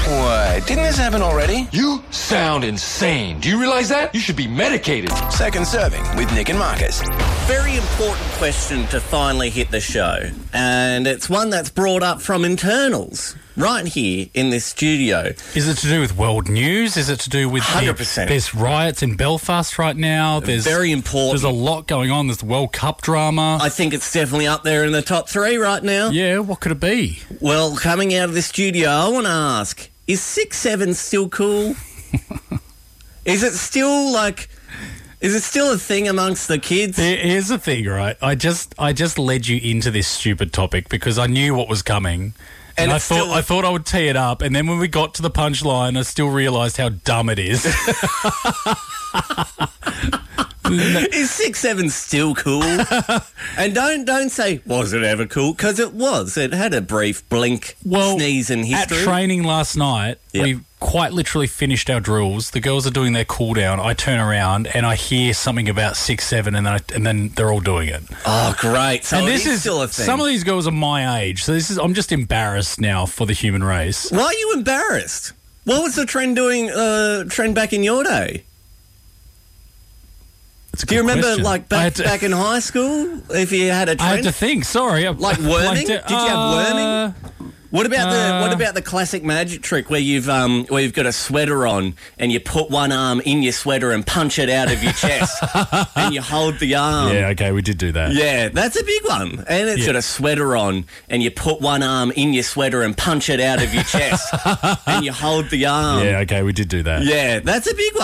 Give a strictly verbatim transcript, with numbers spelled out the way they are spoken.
What? Didn't this happen already? You sound insane. Do you realize that? You should be medicated. Second serving with Nick and Marcus. Very important question to finally hit the show, and it's one that's brought up from internals right here in this studio. Is it to do with world news? Is it to do with... one hundred percent. The, there's riots in Belfast right now. There's Very important. There's a lot going on. There's the World Cup drama. I think it's definitely up there in the top three right now. Yeah, what could it be? Well, coming out of the studio, I want to ask, is six seven still cool? Is it still, like... Is it still a thing amongst the kids? Here's the thing, right? I just I just led you into this stupid topic because I knew what was coming. And, and I thought I thought I would tee it up, and then when we got to the punchline, I still realised how dumb it is. Is six seven still cool? And don't don't say, was it ever cool? Because it was. It had a brief blink, well, sneeze in history. At training last night, yep. we quite literally finished our drills. The girls are doing their cool down. I turn around and I hear something about six seven, and then I, and then they're all doing it. Oh, great! So and it this is is still a thing. Some of these girls are my age, so this is. I'm just embarrassed now for the human race. Why are you embarrassed? What was the trend doing? Uh, trend back in your day? Do you remember, question. like, back, to, back in high school, if you had a trend? I had to think, sorry. Like worming? Like, Did you have worming? What about uh, the what about the classic magic trick where you've um where you've got a sweater on and you put one arm in your sweater and punch it out of your chest and you hold the arm? Yeah, okay, we did do that. Yeah, that's a big one. And it's yeah. got a sweater on and you put one arm in your sweater and punch it out of your chest and you hold the arm. Yeah, okay, we did do that. Yeah, that's a big one.